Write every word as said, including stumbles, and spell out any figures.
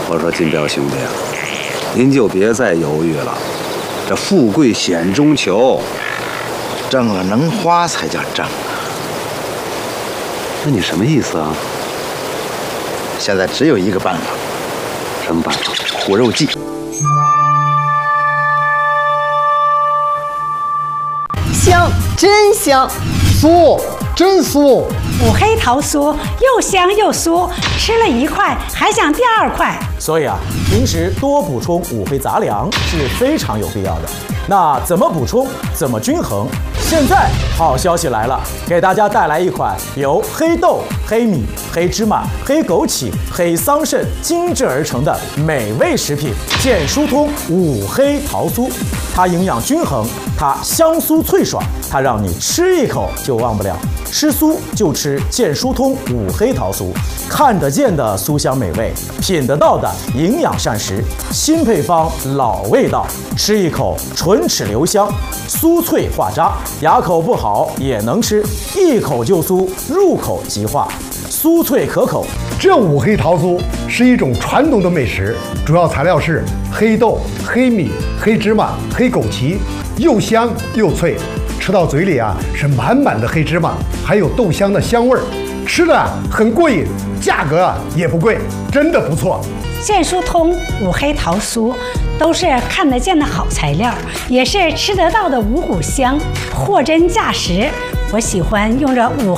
我说金彪兄弟啊，您就别再犹豫了，这富贵险中求， 挣了能花才叫挣啊。 那你什么意思啊？ 现在只有一个办法， 什么办法？ 苦肉计。 香，真香； 酥，真酥。 五黑桃酥又香又酥，吃了一块还想第二块。 所以啊，平时多补充五黑杂粮是非常有必要的。那怎么补充？怎么均衡？现在好消息来了，给大家带来一款由黑豆、黑米、黑芝麻、黑枸杞、黑桑葚精制而成的美味食品——健疏通五黑桃酥。它营养均衡，它香酥脆爽，它让你吃一口就忘不了。吃酥就吃健疏通五黑桃酥，看得见的酥香美味，品得到的营养膳食，新配方老味道，吃一口唇齿留香，酥脆化渣，牙口不好也能吃，一口就酥，入口即化，酥脆可口。 这五黑桃酥是一种传统的美食，主要材料是黑豆、黑米、黑芝麻、黑枸杞，又香又脆。吃到嘴里啊，是满满的黑芝麻，还有豆香的香味儿，吃的啊很过瘾，价格啊也不贵，真的不错。 健疏通五黑桃酥都是看得见的好材料，也是吃得到的五谷香，货真价实。我喜欢用这五